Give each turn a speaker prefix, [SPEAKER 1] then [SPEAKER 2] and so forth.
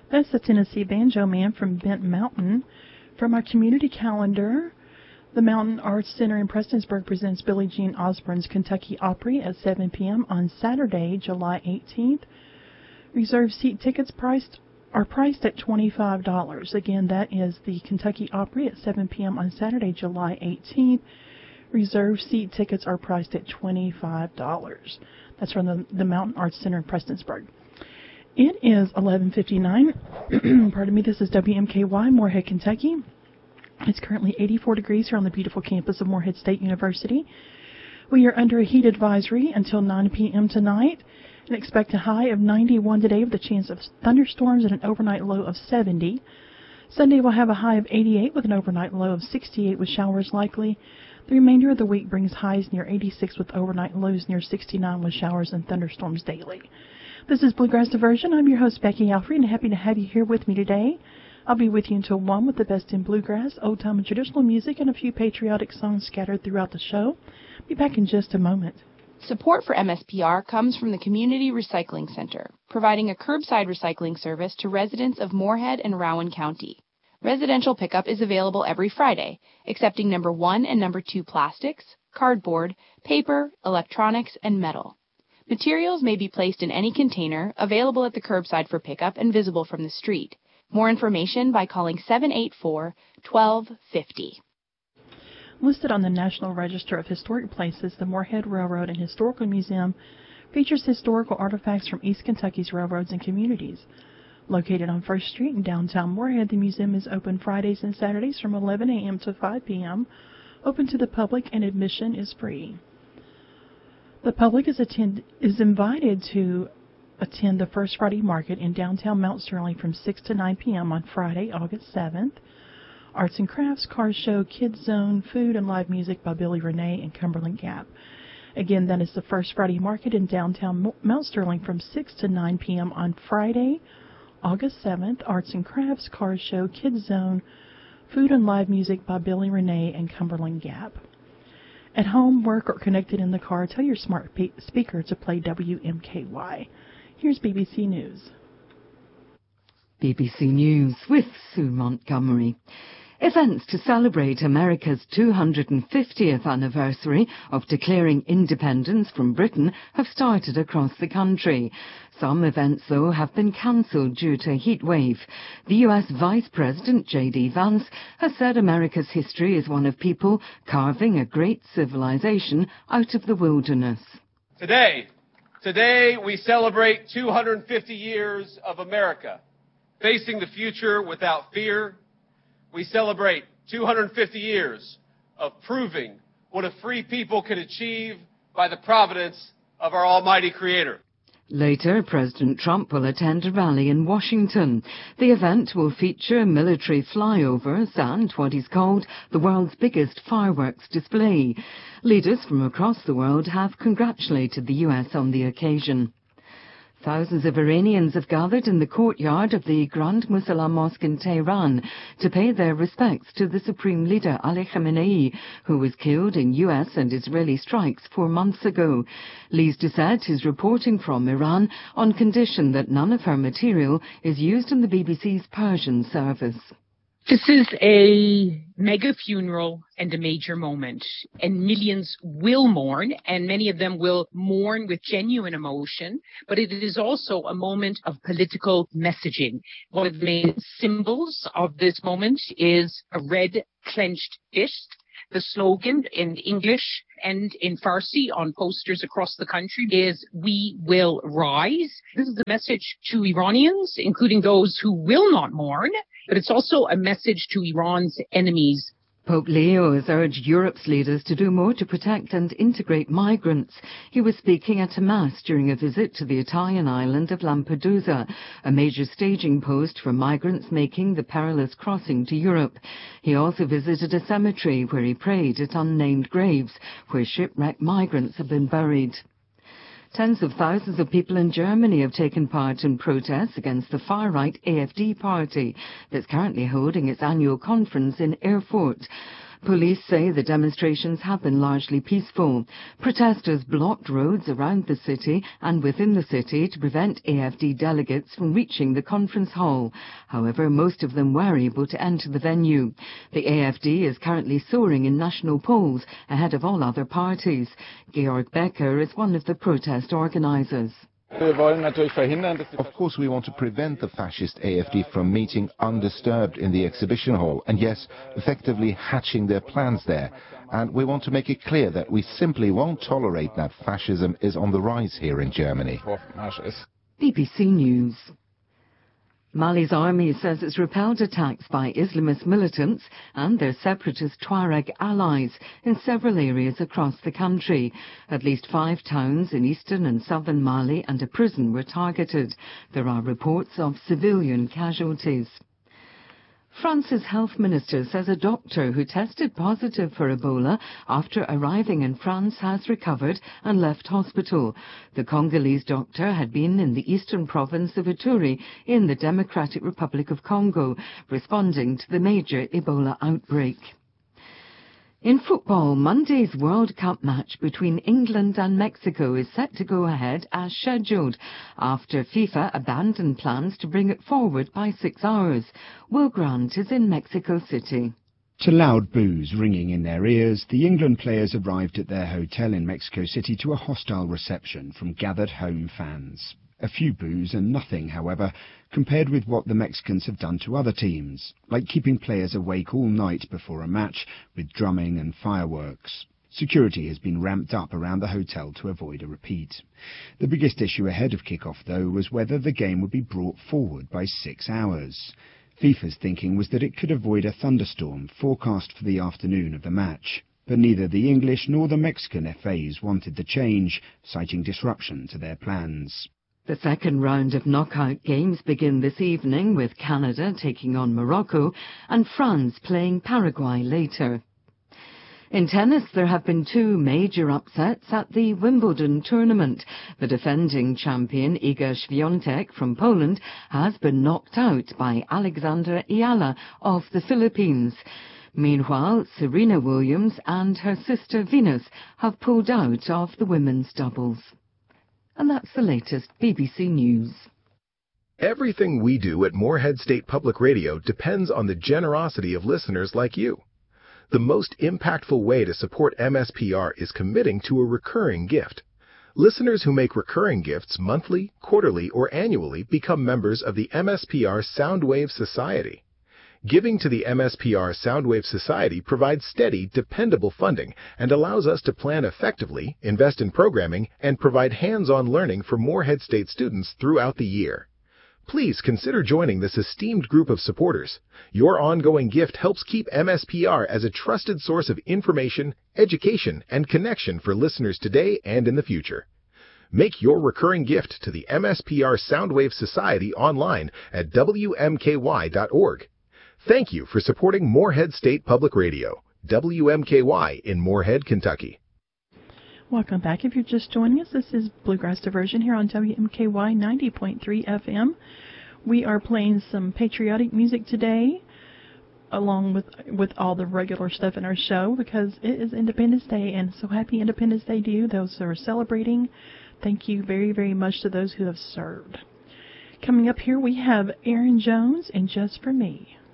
[SPEAKER 1] That's the Tennessee Banjo Man from Bent Mountain. From our community calendar, the Mountain Arts Center in Prestonsburg presents Billie Jean Osborne's Kentucky Opry at 7 p.m. on Saturday, July 18th. Reserved seat tickets are priced at $25. Again, that is the Kentucky Opry at 7 p.m. on Saturday, July 18th. Reserved seat tickets are priced at $25. That's from the Mountain Arts Center in Prestonsburg. It is 11:59. Pardon me. This is WMKY, Morehead, Kentucky. It's currently 84 degrees here on the beautiful campus of Morehead State University. We are under a heat advisory until 9 p.m. tonight and expect a high of 91 today with a chance of thunderstorms and an overnight low of 70. Sunday will have a high of 88 with an overnight low of 68 with showers likely. The remainder of the week brings highs near 86 with overnight lows near 69 with showers and thunderstorms daily. This is Bluegrass Diversion. I'm your host, Becky Alfrey, and happy to have you here with me today. I'll be with you until 1 with the best in bluegrass, old-time and traditional music, and a few patriotic songs scattered throughout the show. Be back in just a moment.
[SPEAKER 2] Support for MSPR comes from the Community Recycling Center, providing a curbside recycling service to residents of Morehead and Rowan County. Residential pickup is available every Friday, accepting number 1 and number 2 plastics, cardboard, paper, electronics, and metal. Materials may be placed in any container, available at the curbside for pickup and visible from the street. More information by calling 784-1250.
[SPEAKER 1] Listed on the National Register of Historic Places, the Morehead Railroad and Historical Museum features historical artifacts from East Kentucky's railroads and communities. Located on 1st Street in downtown Morehead, the museum is open Fridays and Saturdays from 11 a.m. to 5 p.m., open to the public, and admission is free. The public is invited to attend the First Friday Market in downtown Mount Sterling from 6 to 9 p.m. on Friday, August 7th. Arts and Crafts, Car Show, Kids Zone, Food and Live Music by Billy Renee and Cumberland Gap. Again, that is the First Friday Market in downtown Mount Sterling from 6 to 9 p.m. on Friday, August 7th. Arts and Crafts, Car Show, Kids Zone, Food and Live Music by Billy Renee and Cumberland Gap. At home, work, or connected in the car, tell your smart speaker to play WMKY. Here's BBC News.
[SPEAKER 3] BBC News with Sue Montgomery. Events to celebrate America's 250th anniversary of declaring independence from Britain have started across the country. Some events, though, have been cancelled due to a heat wave. The U.S. Vice President J.D. Vance has said America's history is one of people carving a great civilization out of the wilderness.
[SPEAKER 4] Today we celebrate 250 years of America, facing the future without fear. We celebrate 250 years of proving what a free people can achieve by the providence of our almighty Creator.
[SPEAKER 3] Later, President Trump will attend a rally in Washington. The event will feature military flyovers and what is called the world's biggest fireworks display. Leaders from across the world have congratulated the U.S. on the occasion. Thousands of Iranians have gathered in the courtyard of the Grand Musalla Mosque in Tehran to pay their respects to the Supreme Leader Ali Khamenei, who was killed in U.S. and Israeli strikes 4 months ago. Lise Doucette is reporting from Iran on condition that none of her material is used in the BBC's Persian service.
[SPEAKER 5] This is a mega funeral and a major moment, and millions will mourn, and many of them will mourn with genuine emotion, but it is also a moment of political messaging. One of the main symbols of this moment is a red clenched fist. The slogan in English and in Farsi on posters across the country is "We will rise." This is a message to Iranians, including those who will not mourn, but it's also a message to Iran's enemies.
[SPEAKER 3] Pope Leo has urged Europe's leaders to do more to protect and integrate migrants. He was speaking at a mass during a visit to the Italian island of Lampedusa, a major staging post for migrants making the perilous crossing to Europe. He also visited a cemetery where he prayed at unnamed graves where shipwrecked migrants have been buried. Tens of thousands of people in Germany have taken part in protests against the far-right AfD party that's currently holding its annual conference in Erfurt. Police say the demonstrations have been largely peaceful. Protesters blocked roads around the city and within the city to prevent AFD delegates from reaching the conference hall. However, most of them were able to enter the venue. The AFD is currently soaring in national polls ahead of all other parties. Georg Becker is one of the protest organisers.
[SPEAKER 6] Of course, we want to prevent the fascist AFD from meeting undisturbed in the exhibition hall and, yes, effectively hatching their plans there. And we want to make it clear that we simply won't tolerate that fascism is on the rise here in Germany.
[SPEAKER 3] BBC News. Mali's army says it's repelled attacks by Islamist militants and their separatist Tuareg allies in several areas across the country. At least 5 towns in eastern and southern Mali and a prison were targeted. There are reports of civilian casualties. France's health minister says a doctor who tested positive for Ebola after arriving in France has recovered and left hospital. The Congolese doctor had been in the eastern province of Ituri in the Democratic Republic of Congo, responding to the major Ebola outbreak. In football, Monday's World Cup match between England and Mexico is set to go ahead as scheduled after FIFA abandoned plans to bring it forward by 6 hours. Will Grant is in Mexico City.
[SPEAKER 7] To loud boos ringing in their ears, the England players arrived at their hotel in Mexico City to a hostile reception from gathered home fans. A few boos and nothing, however, compared with what the Mexicans have done to other teams, like keeping players awake all night before a match with drumming and fireworks. Security has been ramped up around the hotel to avoid a repeat. The biggest issue ahead of kick-off, though, was whether the game would be brought forward by 6 hours. FIFA's thinking was that it could avoid a thunderstorm forecast for the afternoon of the match. But neither the English nor the Mexican FAs wanted the change, citing disruption to their plans.
[SPEAKER 3] The second round of knockout games begin this evening with Canada taking on Morocco and France playing Paraguay later. In tennis, there have been 2 major upsets at the Wimbledon tournament. The defending champion Iga Świątek from Poland has been knocked out by Alexandra Ayala of the Philippines. Meanwhile, Serena Williams and her sister Venus have pulled out of the women's doubles. And that's the latest BBC News.
[SPEAKER 8] Everything we do at Moorhead State Public Radio depends on the generosity of listeners like you. The most impactful way to support MSPR is committing to a recurring gift. Listeners who make recurring gifts monthly, quarterly, or annually become members of the MSPR Soundwave Society. Giving to the MSPR Soundwave Society provides steady, dependable funding and allows us to plan effectively, invest in programming, and provide hands-on learning for Moorhead State students throughout the year. Please consider joining this esteemed group of supporters. Your ongoing gift helps keep MSPR as a trusted source of information, education, and connection for listeners today and in the future. Make your recurring gift to the MSPR Soundwave Society online at WMKY.org. Thank you for supporting Moorhead State Public Radio, WMKY in Moorhead, Kentucky.
[SPEAKER 1] Welcome back. If you're just joining us, this is Bluegrass Diversion here on WMKY 90.3 FM. We are playing some patriotic music today, along with all the regular stuff in our show, because it is Independence Day, and so happy Independence Day to you, those who are celebrating. Thank you very, very much to those who have served. Coming up here, we have Aaron Jones and Just For Me.